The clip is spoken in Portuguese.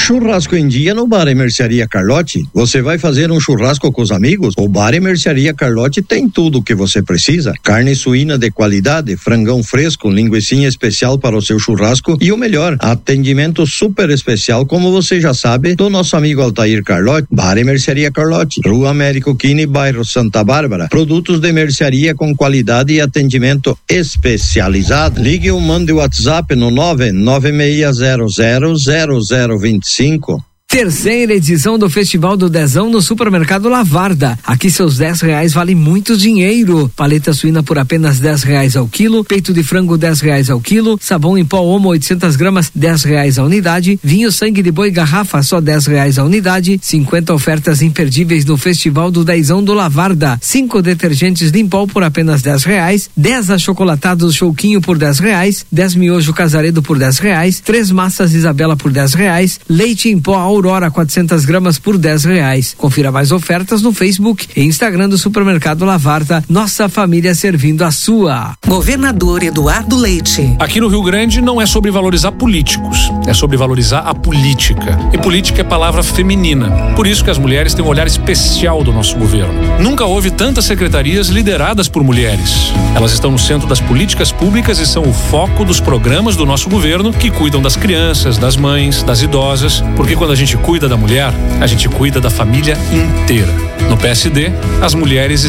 Churrasco em dia no Bar e Mercearia Carlotti. Você vai fazer um churrasco com os amigos? O Bar e Mercearia Carlotti tem tudo o que você precisa. Carne suína de qualidade, frangão fresco, linguicinha especial para o seu churrasco e o melhor, atendimento super especial, como você já sabe, do nosso amigo Altair Carlotti. Bar e Mercearia Carlotti, Rua Américo Quini, bairro Santa Bárbara. Produtos de mercearia com qualidade e atendimento especializado. Ligue ou mande o WhatsApp no 996000025. Terceira edição do Festival do Dezão no Supermercado Lavarda. Aqui seus R$10 valem muito dinheiro. Paleta suína por apenas R$10 ao quilo, peito de frango R$10 ao quilo, sabão em pó Omo 800 gramas R$10 a unidade, vinho sangue de boi garrafa só R$10 a unidade, 50 ofertas imperdíveis no Festival do Dezão do Lavarda, 5 detergentes Limpol por apenas R$10, 10 achocolatados Chouquinho por R$10, 10 miojo Casaredo por R$10, 3 massas Isabela por R$10, leite em pó Aurora 400 gramas por R$10. Confira mais ofertas no Facebook e Instagram do Supermercado Lavarda. Nossa família servindo a sua. Governador Eduardo Leite. Aqui no Rio Grande não é sobre valorizar políticos, é sobre valorizar a política. E política é palavra feminina. Por isso que as mulheres têm um olhar especial do nosso governo. Nunca houve tantas secretarias lideradas por mulheres. Elas estão no centro das políticas públicas e são o foco dos programas do nosso governo que cuidam das crianças, das mães, das idosas, porque quando a gente cuida da mulher, a gente cuida da família inteira. No PSD, as mulheres